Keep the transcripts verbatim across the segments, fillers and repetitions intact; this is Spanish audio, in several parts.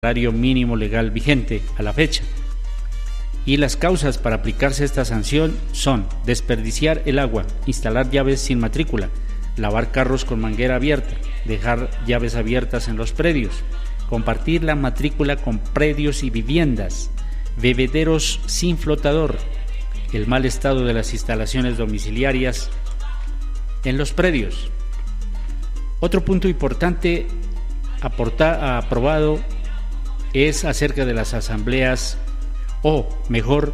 salario mínimo legal vigente a la fecha. Y las causas para aplicarse esta sanción son desperdiciar el agua, instalar llaves sin matrícula, lavar carros con manguera abierta, dejar llaves abiertas en los predios, compartir la matrícula con predios y viviendas, bebederos sin flotador, el mal estado de las instalaciones domiciliarias en los predios. Otro punto importante aporta, aprobado es acerca de las asambleas o mejor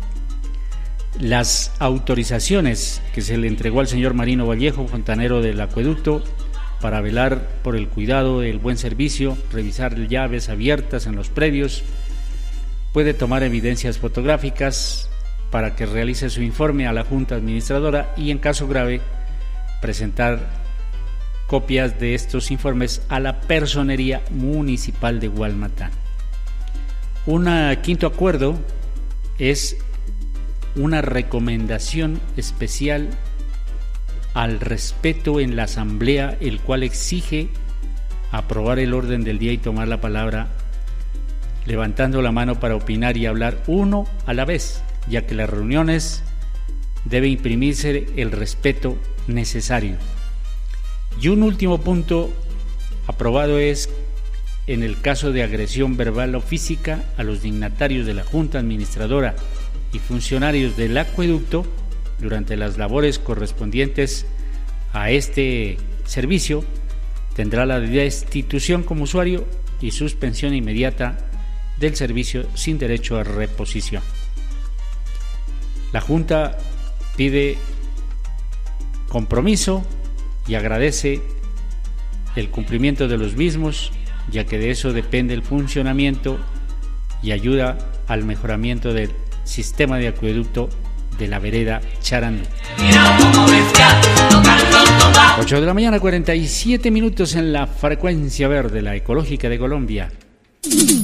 las autorizaciones que se le entregó al señor Marino Vallejo, fontanero del acueducto, para velar por el cuidado del buen servicio, revisar llaves abiertas en los predios, puede tomar evidencias fotográficas para que realice su informe a la Junta Administradora y en caso grave presentar copias de estos informes a la Personería Municipal de Gualmatán. Un quinto acuerdo es una recomendación especial al respeto en la Asamblea, el cual exige aprobar el orden del día y tomar la palabra levantando la mano para opinar y hablar uno a la vez, ya que las reuniones debe imprimirse el respeto necesario. Y un último punto aprobado es en el caso de agresión verbal o física a los dignatarios de la Junta Administradora y funcionarios del acueducto durante las labores correspondientes a este servicio, tendrá la destitución como usuario y suspensión inmediata del servicio sin derecho a reposición. La Junta pide compromiso y agradece el cumplimiento de los mismos, ya que de eso depende el funcionamiento y ayuda al mejoramiento del sistema de acueducto de la vereda Charandú. ocho de la mañana, cuarenta y siete minutos en la frecuencia verde, la ecológica de Colombia.